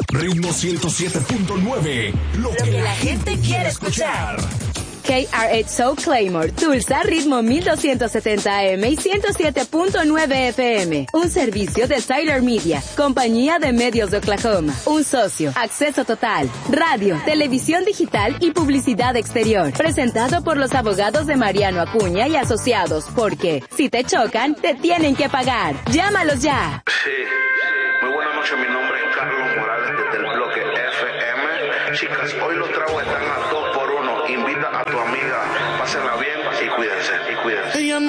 Ritmo 107.9. Lo que la gente quiere escuchar. KRH Soul Claymore, Tulsa, ritmo 1270 AM y 107.9 FM. Un servicio de Tyler Media, compañía de medios de Oklahoma. Un socio, acceso total, radio, televisión digital y publicidad exterior. Presentado por los abogados de Mariano Acuña y asociados, porque si te chocan, te tienen que pagar. Llámalos ya. Sí, muy buenas noches, mi nombre es Carlos Morales desde el bloque FM. Chicas, hoy los tragos están a 2x1. Invita a tu amiga, pásenla bien y cuídense.